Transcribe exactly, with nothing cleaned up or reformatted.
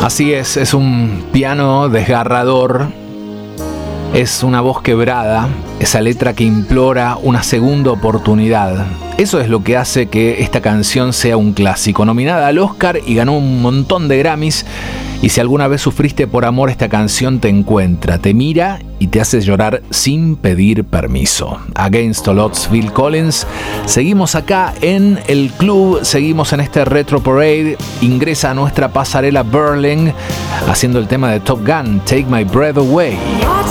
Así es, es un piano desgarrador, es una voz quebrada, esa letra que implora una segunda oportunidad. Eso es lo que hace que esta canción sea un clásico, nominada al Oscar y ganó un montón de Grammys. Y si alguna vez sufriste por amor, esta canción te encuentra, te mira y te hace llorar sin pedir permiso. Against All Odds, Phil Collins. Seguimos acá en el club, seguimos en este Retro Parade. Ingresa a nuestra pasarela Berling haciendo el tema de Top Gun, Take My Breath Away.